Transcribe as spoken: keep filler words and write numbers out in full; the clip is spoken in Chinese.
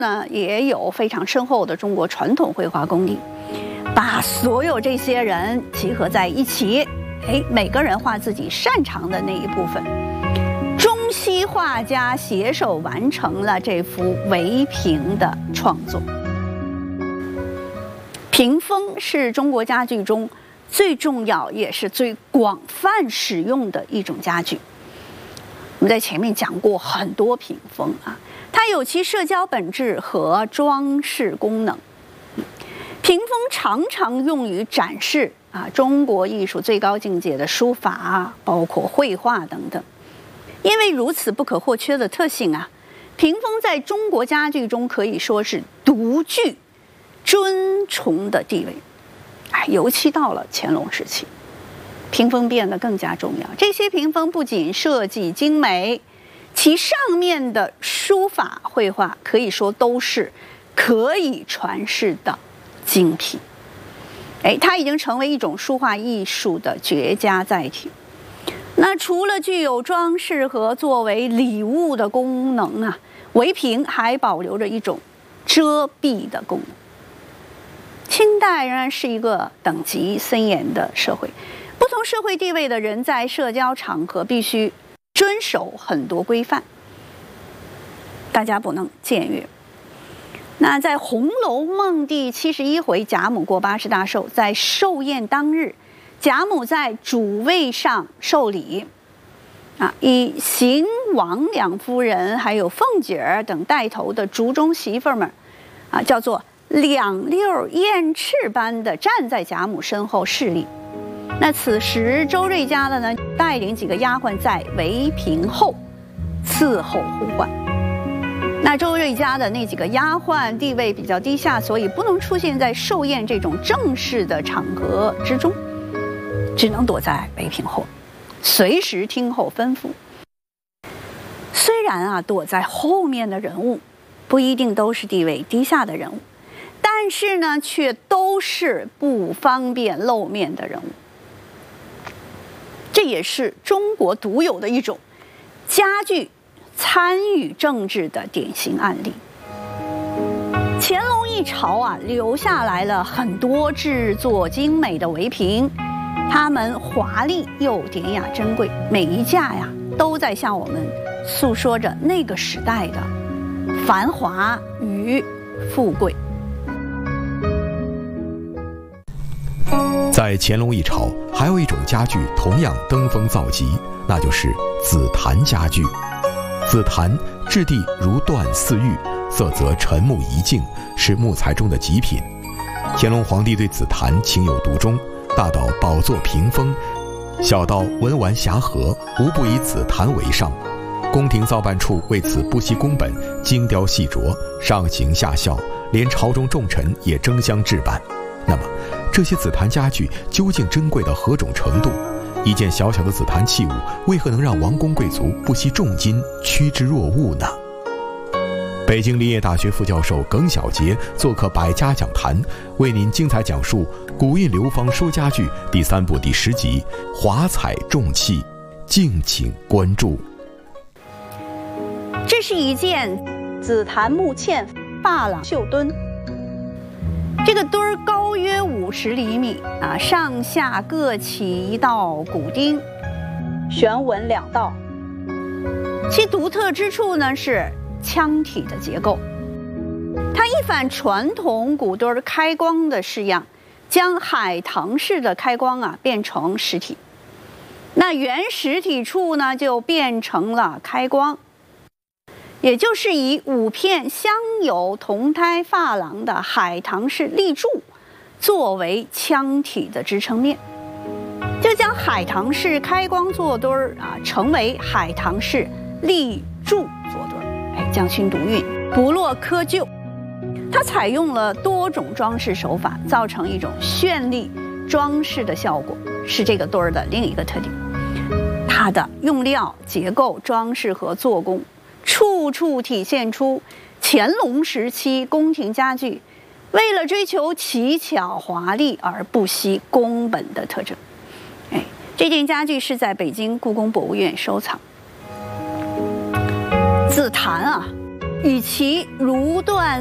呢也有非常深厚的中国传统绘画功力，把所有这些人集合在一起，哎，每个人画自己擅长的那一部分，中西画家携手完成了这幅围屏的创作。屏风是中国家具中最重要也是最广泛使用的一种家具。我们在前面讲过很多屏风啊，它有其社交本质和装饰功能。屏风常常用于展示啊中国艺术最高境界的书法，包括绘画等等。因为如此不可或缺的特性啊，屏风在中国家具中可以说是独具尊崇的地位。哎，尤其到了乾隆时期，屏风变得更加重要。这些屏风不仅设计精美，其上面的书法绘画可以说都是可以传世的精品。哎，它已经成为一种书画艺术的绝佳载体。那除了具有装饰和作为礼物的功能啊，围屏还保留着一种遮蔽的功能。清代仍然是一个等级森严的社会，不同社会地位的人在社交场合必须遵守很多规范，大家不能僭越。那在《红楼梦》第七十一回，贾母过八十大寿，在寿宴当日，贾母在主位上受礼，啊，以邢王两夫人还有凤姐儿等带头的族中媳妇们，啊，叫做两溜燕翅般的站在贾母身后侍立。那此时周瑞家的呢，带领几个丫鬟在围屏后伺候呼唤。那周瑞家的那几个丫鬟地位比较低下，所以不能出现在寿宴这种正式的场合之中，只能躲在围屏后，随时听候吩咐。虽然啊，躲在后面的人物不一定都是地位低下的人物，但是呢，却都是不方便露面的人物。这也是中国独有的一种家具参与政治的典型案例。乾隆一朝啊，留下来了很多制作精美的围屏，它们华丽又典雅珍贵，每一架呀都在向我们诉说着那个时代的繁华与富贵。 在乾隆一朝，还有一种家具同样登峰造极，那就是紫檀家具。紫檀质地如缎似玉，色泽沉木一净，是木材中的极品。乾隆皇帝对紫檀情有独钟，大到宝座屏风，小到文玩匣盒，无不以紫檀为上。宫廷造办处为此不惜工本，精雕细琢，上行下效，连朝中重臣也争相置办。那么这些紫檀家具究竟珍贵到何种程度？一件小小的紫檀器物，为何能让王公贵族不惜重金趋之若鹜呢？北京林业大学副教授耿小杰做客百家讲坛，为您精彩讲述《古韵流芳说家具》第三部第十集《华彩重器》，敬请关注。 这是一件紫檀木嵌珐琅绣墩，这个墩儿高约五十厘米啊，上下各起一道骨钉，旋纹两道。其独特之处呢是腔体的结构，它一反传统骨墩儿开光的式样，将海棠式的开光啊变成实体。那原实体处呢就变成了开光，也就是以五片镶有铜胎珐琅的海棠式立柱作为腔体的支撑面，就将海棠式开光坐墩儿啊成为海棠式立柱坐墩儿，哎，匠心独运，不落窠臼。它采用了多种装饰手法，造成一种绚丽装饰的效果，是这个墩儿的另一个特点。它的用料、结构、装饰和做工，处处体现出乾隆时期宫廷家具为了追求奇巧华丽而不惜工本的特征。哎，这件家具是在北京故宫博物院收藏。紫檀啊， 与其如断